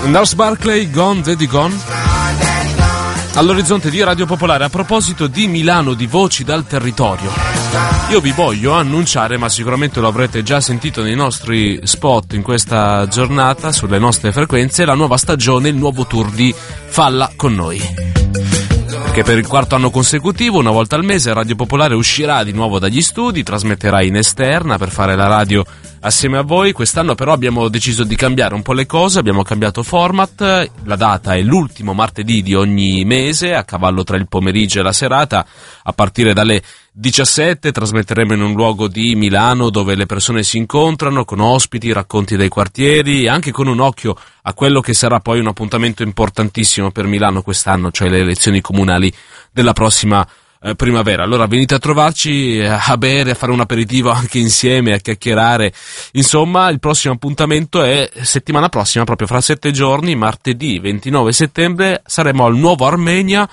Nurse Barclay, Gone, Daddy Gone. All'orizzonte di Radio Popolare, a proposito di Milano, di voci dal territorio, io vi voglio annunciare, ma sicuramente lo avrete già sentito nei nostri spot in questa giornata, sulle nostre frequenze, la nuova stagione, il nuovo tour di Falla con noi. Perché per il quarto anno consecutivo, una volta al mese, Radio Popolare uscirà di nuovo dagli studi, trasmetterà in esterna per fare la radio assieme a voi. Quest'anno però abbiamo deciso di cambiare un po' le cose, abbiamo cambiato format, la data è l'ultimo martedì di ogni mese, a cavallo tra il pomeriggio e la serata, a partire dalle 17 trasmetteremo in un luogo di Milano dove le persone si incontrano, con ospiti, racconti dai quartieri, anche con un occhio a quello che sarà poi un appuntamento importantissimo per Milano quest'anno, cioè le elezioni comunali della prossima primavera. Allora venite a trovarci, a bere, a fare un aperitivo anche insieme, a chiacchierare. Insomma, il prossimo appuntamento è settimana prossima, proprio fra 7 giorni, martedì 29 settembre, saremo al Nuovo Armenia,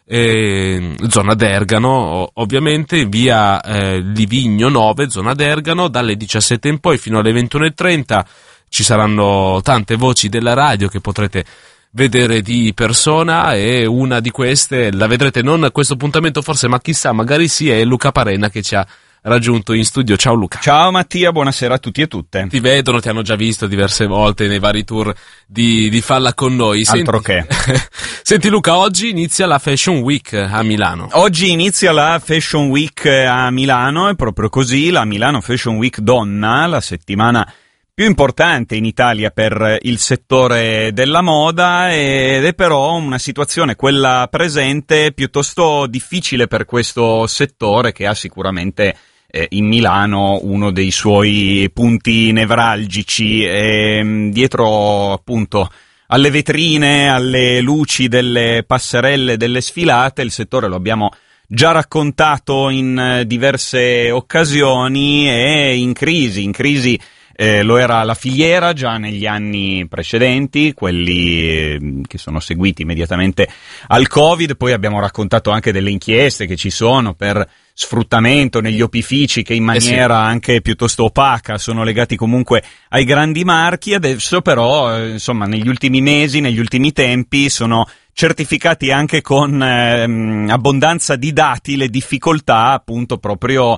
zona d'Ergano, ovviamente, via Livigno 9, zona d'Ergano, dalle 17 in poi fino alle 21:30. Ci saranno tante voci della radio che potrete vedere di persona, e una di queste la vedrete non a questo appuntamento forse, ma chissà, magari sì, è Luca Parena che ci ha raggiunto in studio. Ciao Luca. Ciao Mattia, buonasera a tutti e tutte. Ti vedono, ti hanno già visto diverse volte nei vari tour di Falla con noi. Altro che. Senti Luca, oggi inizia la Fashion Week a Milano. Oggi inizia la Fashion Week a Milano, è proprio così, la Milano Fashion Week Donna, la settimana più importante in Italia per il settore della moda, ed è però una situazione, quella presente, piuttosto difficile per questo settore, che ha sicuramente in Milano uno dei suoi punti nevralgici, dietro appunto alle vetrine, alle luci delle passerelle, delle sfilate. Il settore, lo abbiamo già raccontato in diverse occasioni, è in crisi. Lo era la filiera già negli anni precedenti, quelli che sono seguiti immediatamente al Covid. Poi abbiamo raccontato anche delle inchieste che ci sono per sfruttamento negli opifici, che in maniera anche piuttosto opaca sono legati comunque ai grandi marchi. Adesso però, insomma, negli ultimi mesi, negli ultimi tempi, sono certificati anche con abbondanza di dati le difficoltà appunto proprio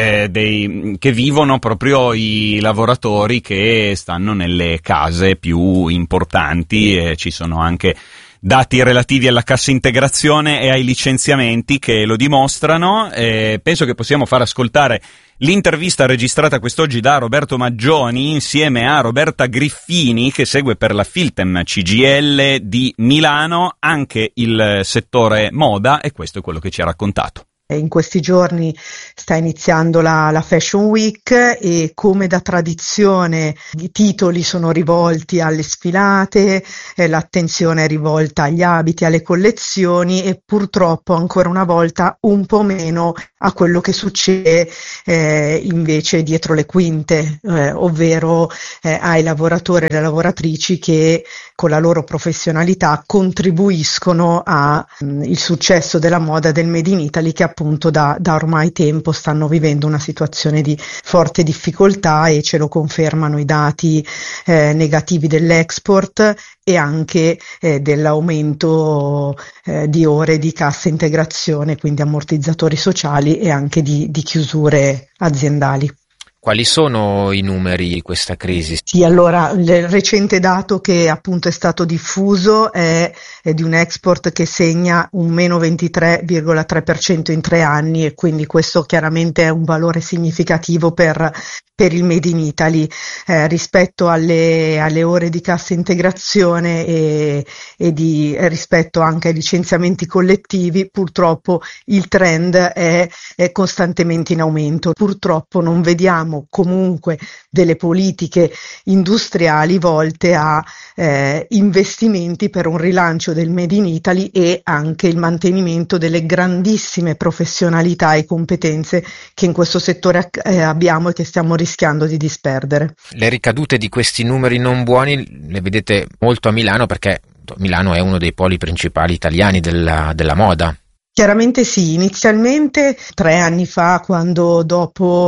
che vivono proprio i lavoratori che stanno nelle case più importanti. Ci sono anche dati relativi alla cassa integrazione e ai licenziamenti che lo dimostrano. Penso che possiamo far ascoltare l'intervista registrata quest'oggi da Roberto Maggioni insieme a Roberta Griffini, che segue per la Filtem CGIL di Milano anche il settore moda, e questo è quello che ci ha raccontato. In questi giorni sta iniziando la Fashion Week, e come da tradizione i titoli sono rivolti alle sfilate, l'attenzione è rivolta agli abiti, alle collezioni, e purtroppo ancora una volta un po' meno a quello che succede invece dietro le quinte, ovvero ai lavoratori e alle lavoratrici che con la loro professionalità contribuiscono al successo della moda del Made in Italy, che appunto da ormai tempo stanno vivendo una situazione di forte difficoltà, e ce lo confermano i dati negativi dell'export e anche dell'aumento di ore di cassa integrazione, quindi ammortizzatori sociali, e anche di chiusure aziendali. Quali sono i numeri di questa crisi? Sì, allora il recente dato che appunto è stato diffuso è di un export che segna un meno 23,3% in 3 anni, e quindi questo chiaramente è un valore significativo per il Made in Italy. Rispetto alle ore di cassa integrazione e rispetto anche ai licenziamenti collettivi, purtroppo il trend è costantemente in aumento. Purtroppo non vediamo comunque delle politiche industriali volte a investimenti per un rilancio del Made in Italy e anche il mantenimento delle grandissime professionalità e competenze che in questo settore abbiamo e che stiamo rischiando di disperdere. Le ricadute di questi numeri non buoni le vedete molto a Milano, perché Milano è uno dei poli principali italiani della moda. Chiaramente sì, inizialmente 3 anni fa, quando dopo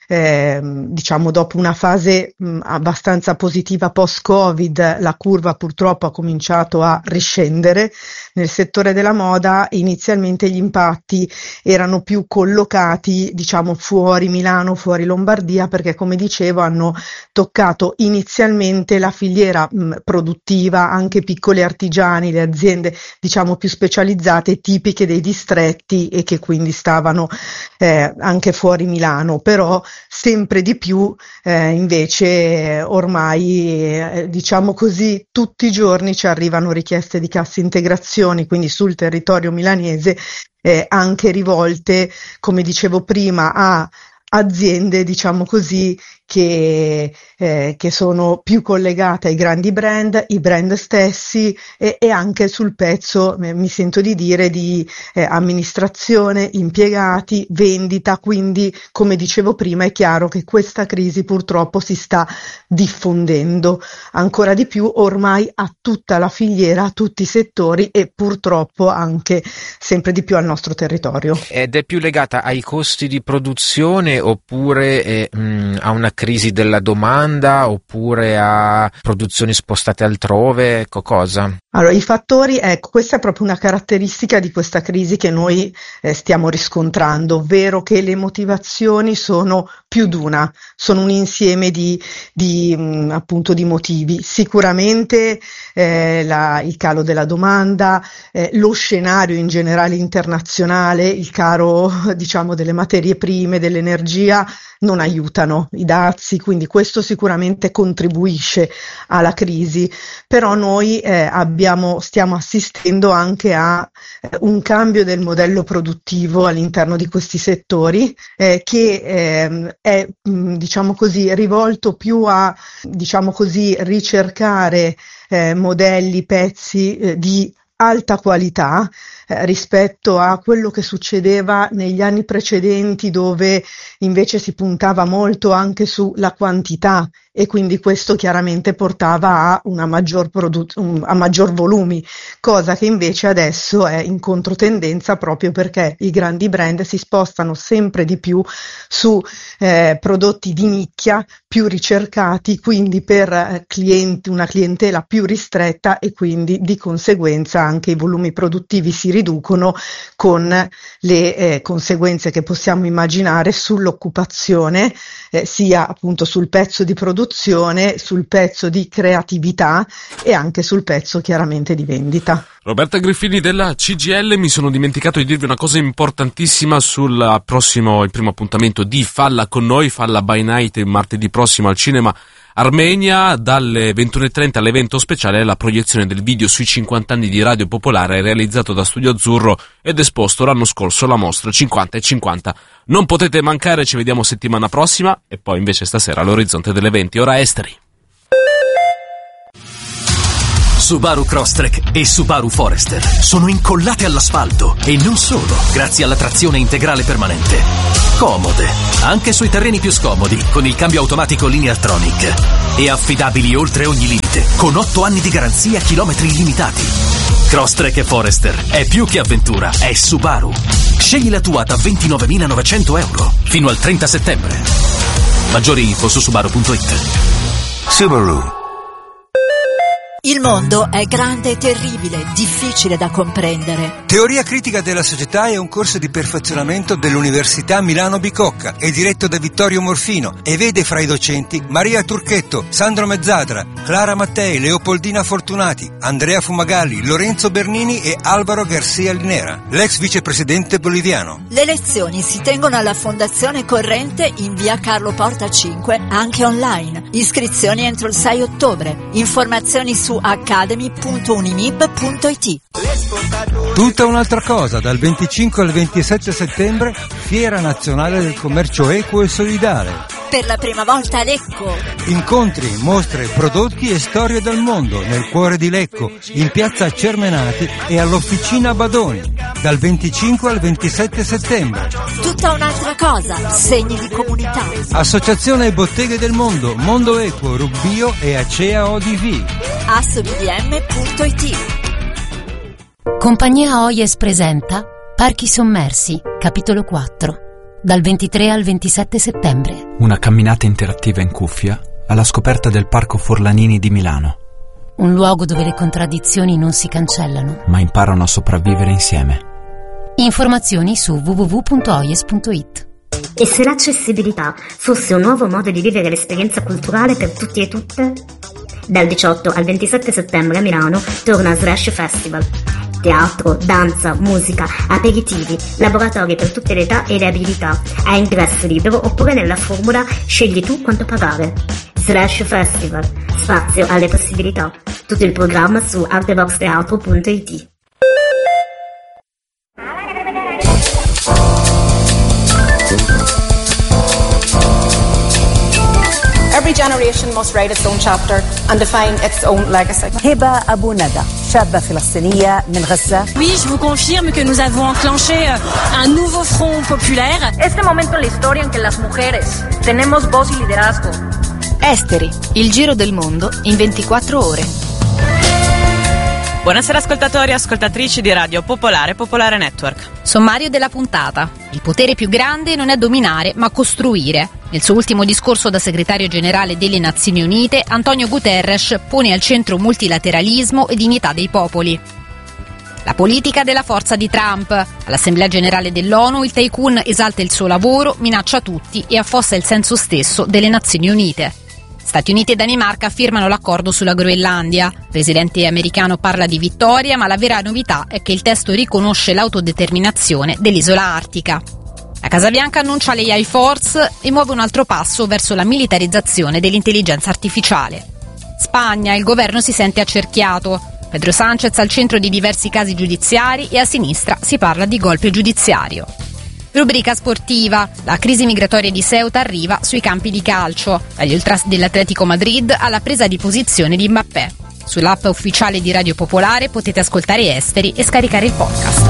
diciamo dopo una fase abbastanza positiva post-Covid, la curva purtroppo ha cominciato a riscendere. Nel settore della moda inizialmente gli impatti erano più collocati, diciamo, fuori Milano, fuori Lombardia, perché come dicevo hanno toccato inizialmente la filiera produttiva, anche piccoli artigiani, le aziende diciamo più specializzate, tipiche dei distretti e che quindi stavano anche fuori Milano, però sempre di più invece ormai diciamo così tutti i giorni ci arrivano richieste di cassa integrazioni, quindi sul territorio milanese anche rivolte, come dicevo prima, a aziende diciamo così che sono più collegate ai grandi brand, i brand stessi e anche sul pezzo, mi sento di dire, di amministrazione, impiegati, vendita, quindi come dicevo prima è chiaro che questa crisi purtroppo si sta diffondendo ancora di più ormai a tutta la filiera, a tutti i settori e purtroppo anche sempre di più al nostro territorio. Ed è più legata ai costi di produzione oppure a una crisi della domanda oppure a produzioni spostate altrove? Cosa? Allora, i fattori, ecco, questa è proprio una caratteristica di questa crisi che noi stiamo riscontrando, ovvero che le motivazioni sono più d'una, sono un insieme di appunto di motivi. Sicuramente il calo della domanda, lo scenario in generale internazionale, il caro diciamo delle materie prime, dell'energia non aiutano, i dazi, quindi questo sicuramente contribuisce alla crisi, però noi stiamo assistendo anche a un cambio del modello produttivo all'interno di questi settori che è diciamo così rivolto più a diciamo così ricercare modelli, pezzi di alta qualità rispetto a quello che succedeva negli anni precedenti, dove invece si puntava molto anche sulla quantità e quindi questo chiaramente portava a una maggior volumi, cosa che invece adesso è in controtendenza proprio perché i grandi brand si spostano sempre di più su prodotti di nicchia più ricercati, quindi per clienti, una clientela più ristretta, e quindi di conseguenza anche i volumi produttivi si riducono, con le conseguenze che possiamo immaginare sull'occupazione, sia appunto sul pezzo di produzione, sul pezzo di creatività e anche sul pezzo chiaramente di vendita. Roberta Griffini della CGIL, mi sono dimenticato di dirvi una cosa importantissima sul il primo appuntamento di Falla con noi, Falla by Night, martedì prossimo al Cinema Armenia, dalle 21:30 all'evento speciale, la proiezione del video sui 50 anni di Radio Popolare realizzato da Studio Azzurro ed esposto l'anno scorso alla mostra 50 e 50. Non potete mancare, ci vediamo settimana prossima e poi invece stasera all'orizzonte dell'eventi. Ora esteri. Subaru Crosstrek e Subaru Forester sono incollate all'asfalto e non solo, grazie alla trazione integrale permanente. Comode, anche sui terreni più scomodi, con il cambio automatico Lineartronic. E affidabili oltre ogni limite, con 8 anni di garanzia, chilometri illimitati. Crosstrek e Forester è più che avventura, è Subaru. Scegli la tua da 29.900 euro fino al 30 settembre. Maggiori info su Subaru.it. Subaru. Il mondo è grande e terribile, difficile da comprendere. Teoria critica della società è un corso di perfezionamento dell'Università Milano Bicocca. È diretto da Vittorio Morfino e vede fra i docenti Maria Turchetto, Sandro Mezzadra, Clara Mattei, Leopoldina Fortunati, Andrea Fumagalli, Lorenzo Bernini e Alvaro Garcia Linera, l'ex vicepresidente boliviano. Le lezioni si tengono alla Fondazione Corrente in via Carlo Porta 5, anche online. Iscrizioni entro il 6 ottobre. Informazioni su academy.unimib.it. Tutta un'altra cosa, dal 25 al 27 settembre, Fiera Nazionale del Commercio Equo e Solidale. Per la prima volta a Lecco. Incontri, mostre, prodotti e storie del mondo nel cuore di Lecco, in piazza Cermenati e all'Officina Badoni, dal 25 al 27 settembre. Tutta un'altra cosa, segni di comunità. Associazione Botteghe del Mondo, Mondo Equo, Rubbio e Acea ODV. assobdm.it. Compagnia Oyes presenta Parchi sommersi, capitolo 4. dal 23 al 27 settembre. Una camminata interattiva in cuffia alla scoperta del Parco Forlanini di Milano. Un luogo dove le contraddizioni non si cancellano, ma imparano a sopravvivere insieme. Informazioni su www.oyes.it. E se l'accessibilità fosse un nuovo modo di vivere l'esperienza culturale per tutti e tutte? Dal 18 al 27 settembre a Milano torna Slash Festival. Teatro, danza, musica, aperitivi, laboratori per tutte le età e le abilità, a ingresso libero oppure nella formula scegli tu quanto pagare. Slash Festival, spazio alle possibilità. Tutto il programma su artevoxteatro.it. Every generation must write its own chapter and define its own legacy. Heba Abou Nada, شابة فلسطينية من غزة. Oui, je vous confirme que nous avons enclenché un nouveau front populaire. Este momento en la historia en que las mujeres tenemos voz y liderazgo. Esteri, il giro del mondo in 24 ore. Buonasera ascoltatori e ascoltatrici di Radio Popolare, Popolare Network. Sommario della puntata. Il potere più grande non è dominare, ma costruire. Nel suo ultimo discorso da segretario generale delle Nazioni Unite, Antonio Guterres pone al centro multilateralismo e dignità dei popoli. La politica della forza di Trump. All'Assemblea Generale dell'ONU il tycoon esalta il suo lavoro, minaccia tutti e affossa il senso stesso delle Nazioni Unite. Stati Uniti e Danimarca firmano l'accordo sulla Groenlandia. Il presidente americano parla di vittoria, ma la vera novità è che il testo riconosce l'autodeterminazione dell'isola artica. La Casa Bianca annuncia le AI Force e muove un altro passo verso la militarizzazione dell'intelligenza artificiale. Spagna, il governo si sente accerchiato. Pedro Sánchez al centro di diversi casi giudiziari e a sinistra si parla di golpe giudiziario. Rubrica sportiva. La crisi migratoria di Ceuta arriva sui campi di calcio. Dagli ultras dell'Atletico Madrid alla presa di posizione di Mbappé. Sull'app ufficiale di Radio Popolare potete ascoltare Esteri e scaricare il podcast.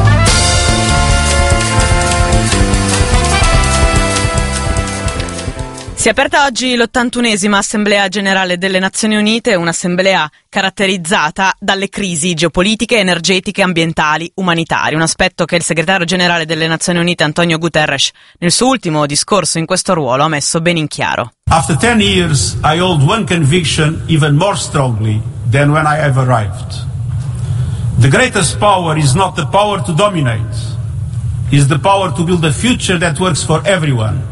Si è aperta oggi l'81esima Assemblea Generale delle Nazioni Unite, un'assemblea caratterizzata dalle crisi geopolitiche, energetiche, ambientali, umanitarie, un aspetto che il segretario generale delle Nazioni Unite Antonio Guterres nel suo ultimo discorso in questo ruolo ha messo ben in chiaro. After 10 years I hold one conviction even more strongly than when I have arrived. The greatest power is not the power to dominate, is the power to build a future that works for everyone.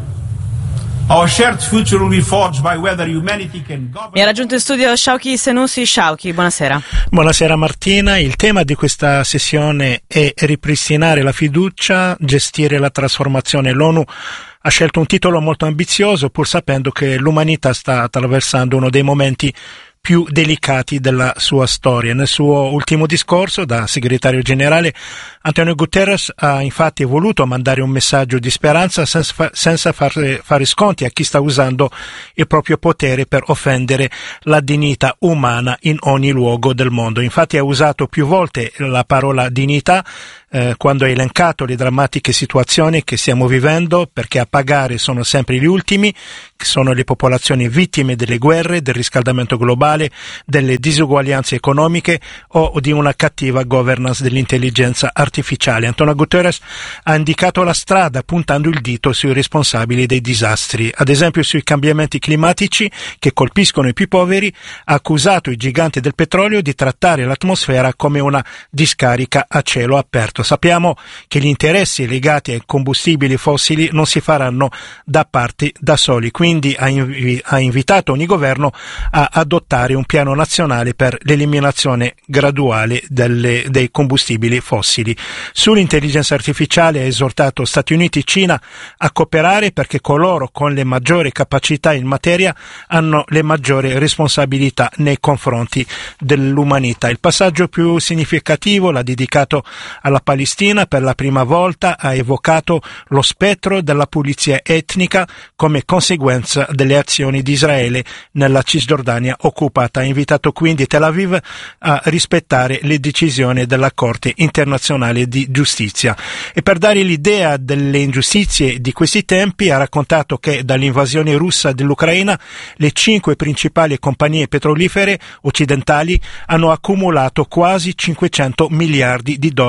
Our shared future will be forged by whether humanity can govern. Mi ha raggiunto in studio Shauki Senussi. Shauki, buonasera. Buonasera Martina, il tema di questa sessione è ripristinare la fiducia, gestire la trasformazione. L'ONU ha scelto un titolo molto ambizioso pur sapendo che l'umanità sta attraversando uno dei momenti più delicati della sua storia. Nel suo ultimo discorso da segretario generale Antonio Guterres ha infatti voluto mandare un messaggio di speranza senza fare sconti a chi sta usando il proprio potere per offendere la dignità umana in ogni luogo del mondo. Infatti ha usato più volte la parola dignità quando ha elencato le drammatiche situazioni che stiamo vivendo, perché a pagare sono sempre gli ultimi, che sono le popolazioni vittime delle guerre, del riscaldamento globale, delle disuguaglianze economiche o di una cattiva governance dell'intelligenza artificiale. Antonio Guterres ha indicato la strada puntando il dito sui responsabili dei disastri, ad esempio sui cambiamenti climatici che colpiscono i più poveri, ha accusato i giganti del petrolio di trattare l'atmosfera come una discarica a cielo aperto. Sappiamo che gli interessi legati ai combustibili fossili non si faranno da parte da soli, quindi ha invitato ogni governo a adottare un piano nazionale per l'eliminazione graduale dei combustibili fossili. Sull'intelligenza artificiale ha esortato Stati Uniti e Cina a cooperare perché coloro con le maggiori capacità in materia hanno le maggiori responsabilità nei confronti dell'umanità. Il passaggio più significativo l'ha dedicato alla Palestina. Per la prima volta ha evocato lo spettro della pulizia etnica come conseguenza delle azioni di Israele nella Cisgiordania occupata. Ha invitato quindi Tel Aviv a rispettare le decisioni della Corte internazionale di giustizia. E per dare l'idea delle ingiustizie di questi tempi ha raccontato che dall'invasione russa dell'Ucraina le 5 principali compagnie petrolifere occidentali hanno accumulato quasi $500 miliardi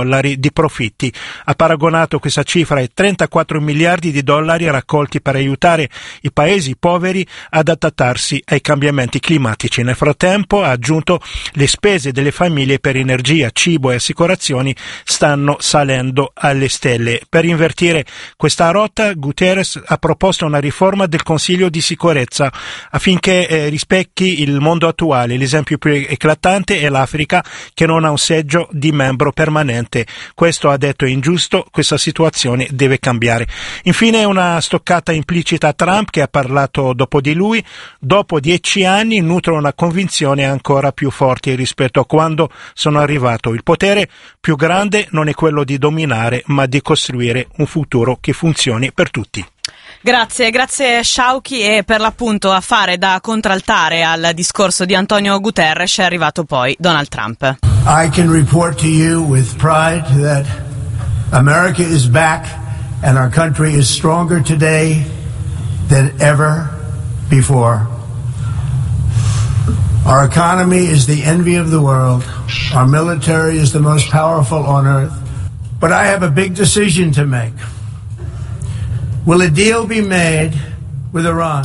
di profitti. Ha paragonato questa cifra ai 34 miliardi di dollari raccolti per aiutare i paesi poveri ad adattarsi ai cambiamenti climatici. Nel frattempo, ha aggiunto, le spese delle famiglie per energia, cibo e assicurazioni stanno salendo alle stelle. Per invertire questa rotta, Guterres ha proposto una riforma del Consiglio di sicurezza affinché rispecchi il mondo attuale. L'esempio più eclatante è l'Africa, che non ha un seggio di membro permanente. Questo, ha detto, è ingiusto, questa situazione deve cambiare. Infine una stoccata implicita a Trump, che ha parlato dopo di lui. Dopo 10 anni nutre una convinzione ancora più forte rispetto a quando sono arrivato. Il potere più grande non è quello di dominare, ma di costruire un futuro che funzioni per tutti. Grazie Sciauchi, e per l'appunto a fare da contraltare al discorso di Antonio Guterres è arrivato poi Donald Trump. I can report to you with pride that America is back and our country is stronger today than ever before. Our economy is the envy of the world. Our military is the most powerful on earth. But I have a big decision to make. Will a deal be made with Iran?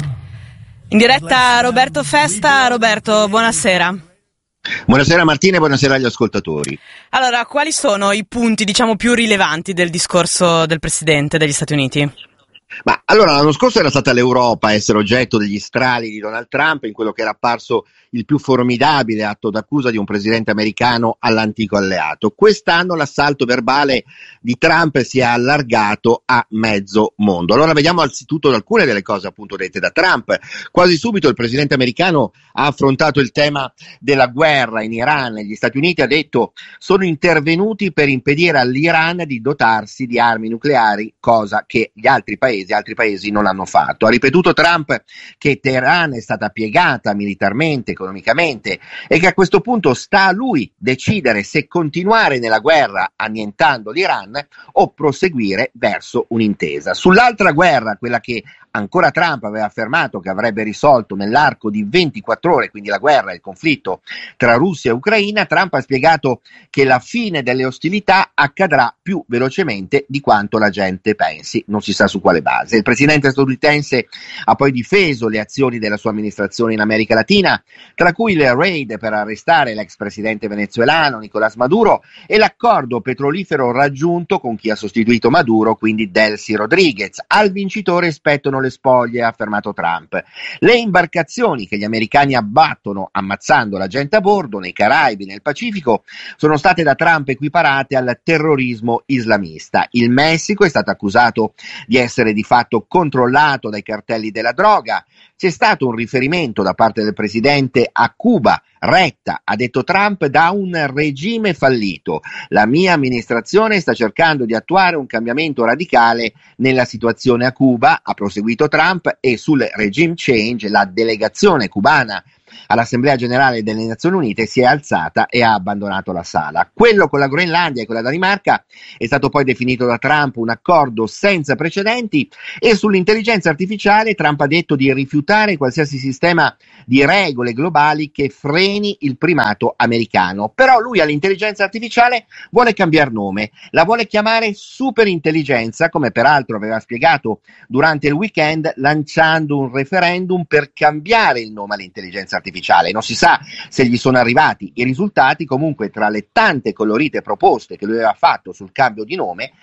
In diretta Roberto Festa. Roberto, buonasera. Buonasera Martina e buonasera agli ascoltatori. Allora, quali sono i punti, più rilevanti del discorso del Presidente degli Stati Uniti? Ma allora, l'anno scorso era stata l'Europa a essere oggetto degli strali di Donald Trump in quello che era apparso il più formidabile atto d'accusa di un presidente americano all'antico alleato. Quest'anno l'assalto verbale di Trump si è allargato a mezzo mondo. Allora vediamo anzitutto alcune delle cose appunto dette da Trump. Quasi subito il presidente americano ha affrontato il tema della guerra in Iran. Gli Stati Uniti, ha detto, sono intervenuti per impedire all'Iran di dotarsi di armi nucleari, cosa che gli altri paesi non hanno fatto. Ha ripetuto Trump che Teheran è stata piegata militarmente, economicamente, e che a questo punto sta a lui decidere se continuare nella guerra annientando l'Iran o proseguire verso un'intesa. Sull'altra guerra, quella che ancora Trump aveva affermato che avrebbe risolto nell'arco di 24 ore, quindi la guerra, il conflitto tra Russia e Ucraina, Trump ha spiegato che la fine delle ostilità accadrà più velocemente di quanto la gente pensi, non si sa su quale base. Il presidente statunitense ha poi difeso le azioni della sua amministrazione in America Latina, tra cui il raid per arrestare l'ex presidente venezuelano Nicolás Maduro e l'accordo petrolifero raggiunto con chi ha sostituito Maduro, quindi Delcy Rodriguez. Al vincitore spettano le spoglie, ha affermato Trump. Le imbarcazioni che gli americani abbattono ammazzando la gente a bordo nei Caraibi, nel Pacifico, sono state da Trump equiparate al terrorismo islamista. Il Messico è stato accusato di essere di fatto controllato dai cartelli della droga. C'è stato un riferimento da parte del presidente a Cuba, retta, ha detto Trump, da un regime fallito. La mia amministrazione sta cercando di attuare un cambiamento radicale nella situazione a Cuba, ha proseguito Trump, e sul regime change la delegazione cubana all'Assemblea Generale delle Nazioni Unite si è alzata e ha abbandonato la sala. Quello con la Groenlandia e con la Danimarca è stato poi definito da Trump un accordo senza precedenti, e sull'intelligenza artificiale Trump ha detto di rifiutare qualsiasi sistema di regole globali che freni il primato americano. Però lui all'intelligenza artificiale vuole cambiare nome, la vuole chiamare superintelligenza, come peraltro aveva spiegato durante il weekend lanciando un referendum per cambiare il nome all'intelligenza artificiale. Non si sa se gli sono arrivati i risultati. Comunque, tra le tante colorite proposte che lui aveva fatto sul cambio di nome,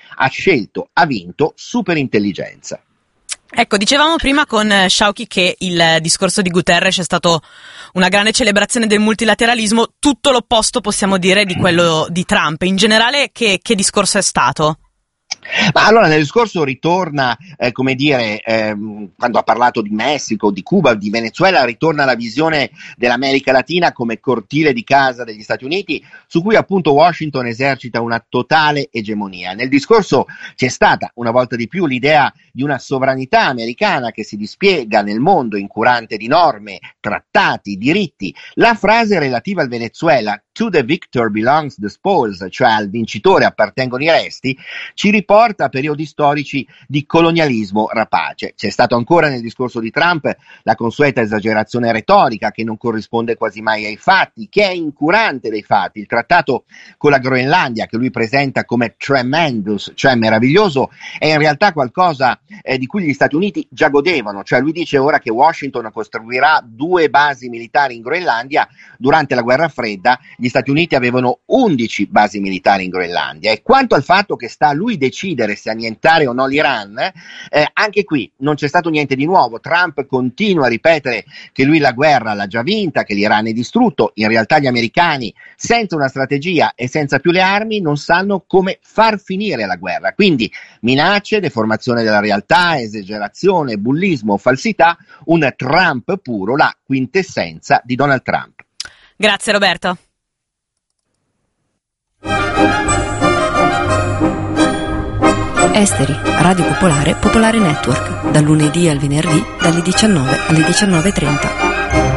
ha vinto superintelligenza. Ecco, dicevamo prima con Sciauchi che il discorso di Guterres è stato una grande celebrazione del multilateralismo, tutto l'opposto possiamo dire di quello di Trump. In generale, che discorso è stato? Ma allora nel discorso ritorna, quando ha parlato di Messico, di Cuba, di Venezuela, ritorna la visione dell'America Latina come cortile di casa degli Stati Uniti, su cui appunto Washington esercita una totale egemonia. Nel discorso c'è stata una volta di più l'idea di una sovranità americana che si dispiega nel mondo incurante di norme, trattati, diritti. La frase relativa al Venezuela, To the victor belongs the spoils, cioè al vincitore appartengono i resti, ci riporta a periodi storici di colonialismo rapace. C'è stato ancora nel discorso di Trump la consueta esagerazione retorica che non corrisponde quasi mai ai fatti, che è incurante dei fatti. Il trattato con la Groenlandia, che lui presenta come tremendous, cioè meraviglioso, è in realtà qualcosa di cui gli Stati Uniti già godevano, cioè lui dice ora che Washington costruirà 2 basi militari in Groenlandia. Durante la guerra fredda gli Stati Uniti avevano 11 basi militari in Groenlandia. E quanto al fatto che sta a lui decidere se annientare o no l'Iran, anche qui non c'è stato niente di nuovo. Trump continua a ripetere che lui la guerra l'ha già vinta, che l'Iran è distrutto. In realtà gli americani, senza una strategia e senza più le armi, non sanno come far finire la guerra. Quindi minacce, deformazione della realtà, esagerazione, bullismo, falsità, un Trump puro, la quintessenza di Donald Trump. Grazie Roberto. Esteri, Radio Popolare, Popolare Network, dal lunedì al venerdì, dalle 19 alle 19:30.